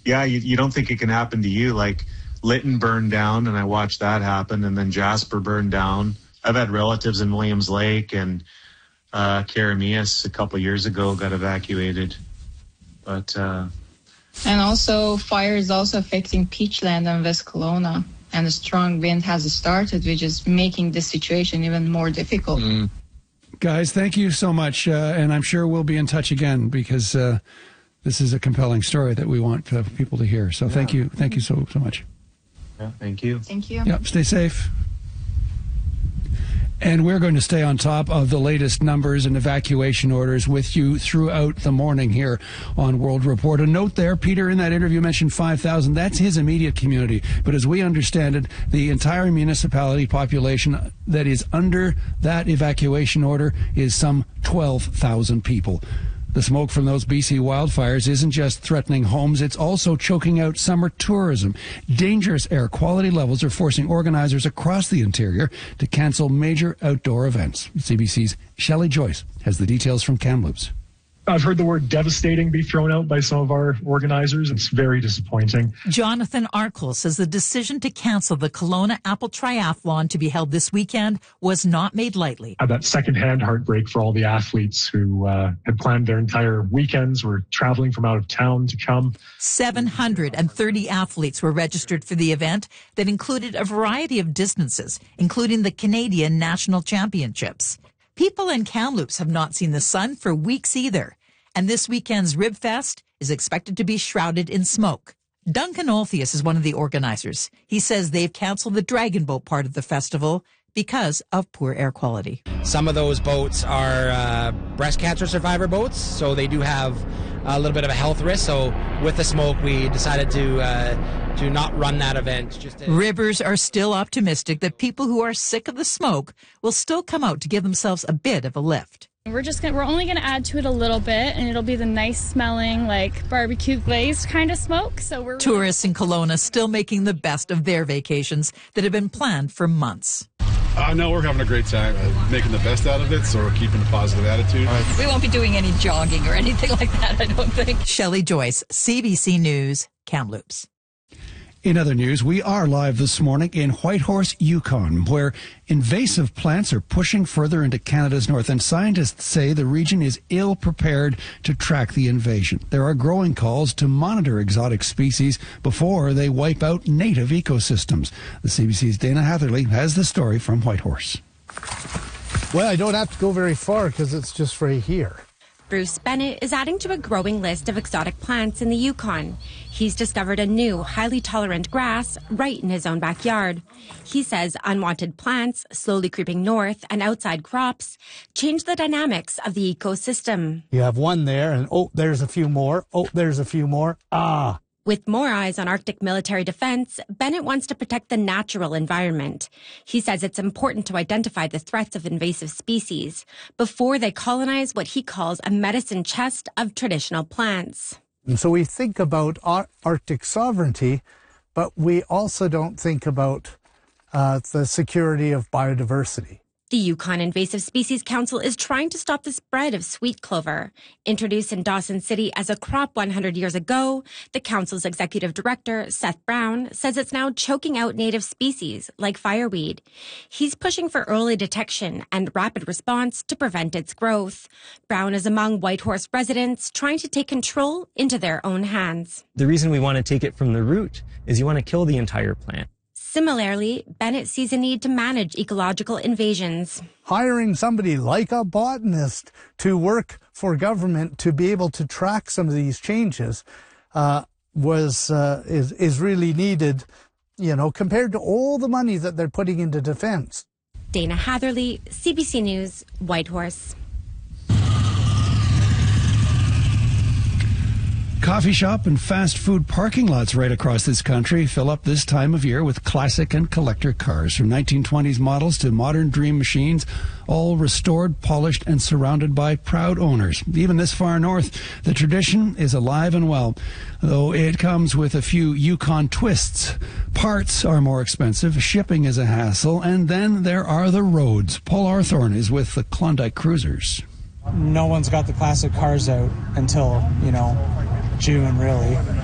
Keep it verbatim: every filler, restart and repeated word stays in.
yeah, you, you don't think it can happen to you. Like Lytton burned down, and I watched that happen, and then Jasper burned down. I've had relatives in Williams Lake, and uh, Karamias a couple years ago got evacuated. But uh, and also fire is also affecting Peachland and West Kelowna, and a strong wind has started, which is making the situation even more difficult. Mm. Guys, thank you so much, uh, and I'm sure we'll be in touch again because uh, this is a compelling story that we want uh, people to hear. So yeah. thank you, thank you so so much. Yeah, thank you. Thank you. Yep, stay safe. And we're going to stay on top of the latest numbers and evacuation orders with you throughout the morning here on World Report. A note there, Peter, in that interview mentioned five thousand. That's his immediate community. But as we understand it, the entire municipality population that is under that evacuation order is some twelve thousand people. The smoke from those B C wildfires isn't just threatening homes, it's also choking out summer tourism. Dangerous air quality levels are forcing organizers across the interior to cancel major outdoor events. C B C's Shelley Joyce has the details from Kamloops. I've heard the word devastating be thrown out by some of our organizers. It's very disappointing. Jonathan Arkle says the decision to cancel the Kelowna Apple Triathlon to be held this weekend was not made lightly. I had that secondhand heartbreak for all the athletes who uh, had planned their entire weekends, were traveling from out of town to come. seven hundred thirty athletes were registered for the event that included a variety of distances, including the Canadian National Championships. People in Kamloops have not seen the sun for weeks either, and this weekend's Rib Fest is expected to be shrouded in smoke. Duncan Olthius is one of the organizers. He says they've canceled the Dragon Boat part of the festival because of poor air quality. Some of those boats are uh, breast cancer survivor boats, so they do have a little bit of a health risk. So with the smoke, we decided to uh, to not run that event. Just to- Rivers are still optimistic that people who are sick of the smoke will still come out to give themselves a bit of a lift. We're just gonna, we're only going to add to it a little bit, and it'll be the nice smelling, like barbecue glazed kind of smoke. So we're Tourists in Kelowna still making the best of their vacations that have been planned for months. Uh, no, we're having a great time, uh, making the best out of it, so we're keeping a positive attitude. We won't be doing any jogging or anything like that, I don't think. Shelley Joyce, C B C News, Kamloops. In other news, we are live this morning in Whitehorse, Yukon, where invasive plants are pushing further into Canada's north, and scientists say the region is ill prepared to track the invasion. There are growing calls to monitor exotic species before they wipe out native ecosystems. The C B C's Dana Hatherley has the story from Whitehorse. Well, I don't have to go very far because it's just right here. Bruce Bennett is adding to a growing list of exotic plants in the Yukon. He's discovered a new, highly tolerant grass right in his own backyard. He says unwanted plants, slowly creeping north, and outside crops change the dynamics of the ecosystem. You have one there, and oh, there's a few more. Oh, there's a few more. Ah. With more eyes on Arctic military defense, Bennett wants to protect the natural environment. He says it's important to identify the threats of invasive species before they colonize what he calls a medicine chest of traditional plants. And so we think about Ar- Arctic sovereignty, but we also don't think about uh, the security of biodiversity. The Yukon Invasive Species Council is trying to stop the spread of sweet clover. Introduced in Dawson City as a crop one hundred years ago, the council's executive director, Seth Brown, says it's now choking out native species like fireweed. He's pushing for early detection and rapid response to prevent its growth. Brown is among Whitehorse residents trying to take control into their own hands. The reason we want to take it from the root is you want to kill the entire plant. Similarly, Bennett sees a need to manage ecological invasions. Hiring somebody like a botanist to work for government to be able to track some of these changes uh, was uh, is is really needed, you know, compared to all the money that they're putting into defense. Dana Hatherley, C B C News, Whitehorse. Coffee shop and fast food parking lots right across this country fill up this time of year with classic and collector cars, from nineteen twenties models to modern dream machines, all restored, polished, and surrounded by proud owners. Even this far north, the tradition is alive and well, though it comes with a few Yukon twists. Parts are more expensive, shipping is a hassle, and then there are the roads. Paul Arthorne is with the Klondike Cruisers. No one's got the classic cars out until, you know, June, really.